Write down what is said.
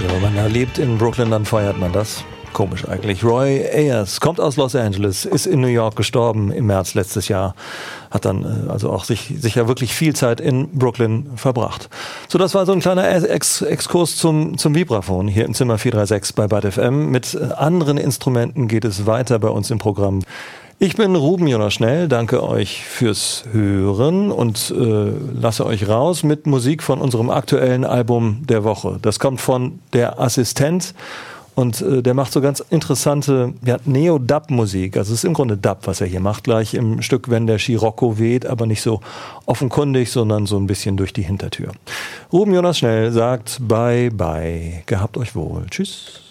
wenn man da lebt in Brooklyn, dann feiert man das. Komisch eigentlich. Roy Ayers kommt aus Los Angeles, ist in New York gestorben im März letztes Jahr, hat dann also auch sicher wirklich viel Zeit in Brooklyn verbracht. So, das war so ein kleiner Exkurs zum Vibraphon hier im Zimmer 436 bei Bad FM. Mit anderen Instrumenten geht es weiter bei uns im Programm. Ich bin Ruben Jonas Schnell, danke euch fürs Hören und lasse euch raus mit Musik von unserem aktuellen Album der Woche. Das kommt von Der Assistent. Und der macht so ganz interessante Neo-Dub-Musik. Also es ist im Grunde Dub, was er hier macht, gleich im Stück Wenn der Scirocco weht, aber nicht so offenkundig, sondern so ein bisschen durch die Hintertür. Ruben Jonas Schnell sagt Bye, bye. Gehabt euch wohl. Tschüss.